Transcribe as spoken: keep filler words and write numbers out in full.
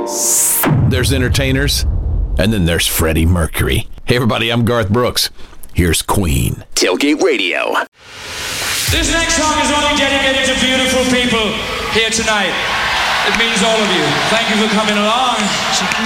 There's entertainers, and then there's Freddie Mercury. Hey, everybody, I'm Garth Brooks. Here's Queen. Tailgate Radio. This next song is only dedicated to beautiful people here tonight. It means all of you. Thank you for coming along.